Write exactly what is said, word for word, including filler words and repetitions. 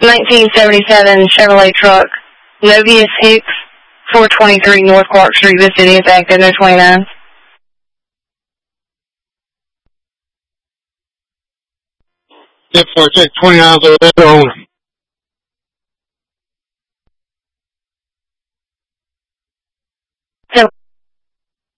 nineteen seventy-seven Chevrolet truck, Novius Hicks, four twenty-three North Clark Street, Vista City, effective no twenty-nine. Yep, so I check twenty-nine over there on